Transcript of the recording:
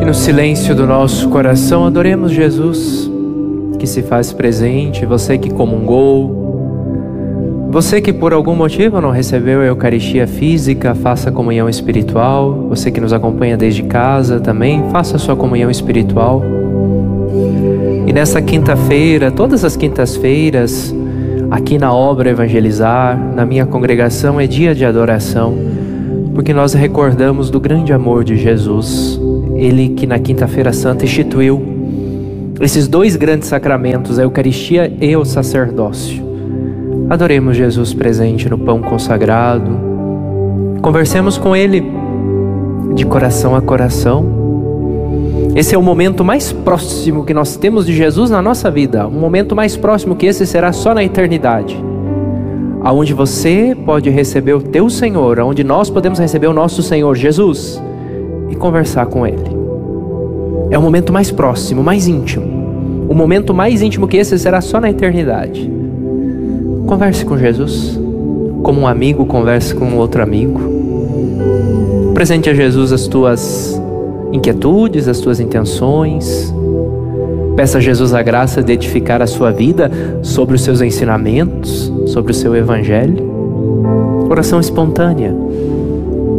no silêncio do nosso coração, adoremos Jesus, que se faz presente. Você que comungou, você que por algum motivo não recebeu a Eucaristia física, faça a comunhão espiritual. Você que nos acompanha desde casa também, faça a sua comunhão espiritual. E nessa quinta-feira, todas as quintas-feiras, aqui na Obra Evangelizar, na minha congregação, é dia de adoração, porque nós recordamos do grande amor de Jesus. Ele que na quinta-feira santa instituiu esses dois grandes sacramentos, a Eucaristia e o sacerdócio. Adoremos Jesus presente no pão consagrado. Conversemos com Ele de coração a coração. Esse é o momento mais próximo que nós temos de Jesus na nossa vida. Um momento mais próximo que esse será só na eternidade, aonde você pode receber o teu Senhor, aonde nós podemos receber o nosso Senhor Jesus e conversar com Ele. É o momento mais próximo, mais íntimo. O momento mais íntimo que esse será só na eternidade. Converse com Jesus, como um amigo conversa com um outro amigo. Presente a Jesus as tuas inquietudes, as tuas intenções. Peça a Jesus a graça de edificar a sua vida sobre os seus ensinamentos, sobre o seu Evangelho. Oração espontânea.